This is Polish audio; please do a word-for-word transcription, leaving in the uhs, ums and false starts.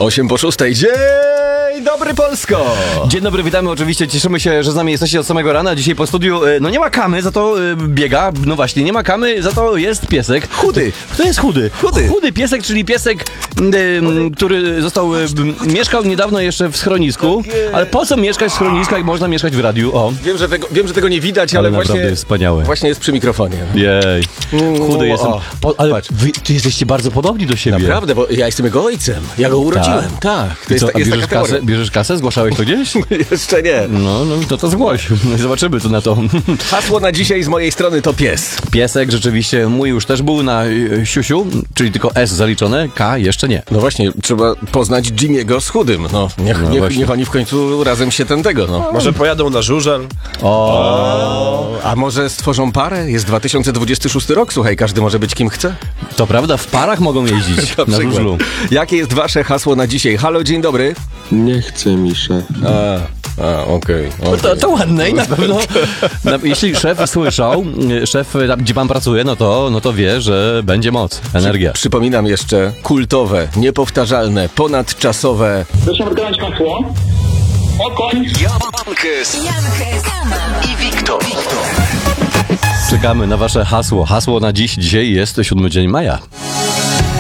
osiem po szóstej. Dzień dobry, Polsko! Dzień dobry, witamy oczywiście, cieszymy się, że z nami jesteście od samego rana. Dzisiaj po studiu, no nie ma Kamy, za to biega, no właśnie, nie ma Kamy, za to jest piesek. Chudy. Kto jest chudy? Chudy. Chudy piesek, czyli piesek, y, który został, y, mieszkał niedawno jeszcze w schronisku, ale po co mieszkać w schronisku, jak można mieszkać w radiu? O. Wiem, że tego, wiem, że tego nie widać, ale, Ale właśnie, naprawdę jest wspaniałe. właśnie jest przy mikrofonie. Jej, chudy jestem. o, Po, ale patrz. wy, ty jesteście bardzo podobni do siebie. Naprawdę, bo ja jestem jego ojcem. Ja go urodziłem. Tak. To I jest, co, ta- a jest bierzesz, taka kasę, teoria. bierzesz kasę? Zgłaszałeś to gdzieś? Jeszcze nie. No, no to to zgłoś. Zobaczymy tu na to. Hasło na dzisiaj z mojej strony to pies. Piesek rzeczywiście mój już też był na y, siusiu, czyli tylko S zaliczone, K jeszcze nie. No właśnie, trzeba poznać Jimmy'ego z chudym. No, niech, No niech, właśnie. niech oni w końcu razem się ten tego, no. Może pojadą na żużel? O, A może stworzą parę? Jest dwa tysiące dwudziesty szósty rok, słuchaj, każdy może być kim chce. to prawda, w parach mogą jeździć Na na przykład. żużlu. Jakie jest wasze hasło na dzisiaj? Halo, dzień dobry. Nie chce mi się. A, a okej. No to, to ładne i na pewno, na, jeśli szef słyszał, y, szef tam, gdzie pan pracuje, no to, no to wie, że będzie moc, energia. Przypominam jeszcze kultowe, niepowtarzalne, ponadczasowe. Proszę odgadać hasło. Okoń. Jankes, Kama i Wiktor. Czekamy na wasze hasło. Hasło na dziś, dzisiaj jest siódmy dzień maja.